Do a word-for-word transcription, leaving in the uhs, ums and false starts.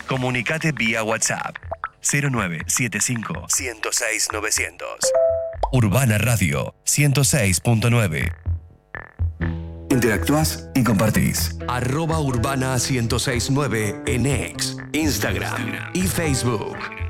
Comunicate vía WhatsApp cero nueve siete cinco, ciento seis, novecientos. Urbana Radio ciento seis punto nueve. Interactúas y compartís. Arroba Urbana ciento seis punto nueve en X, Instagram y Facebook.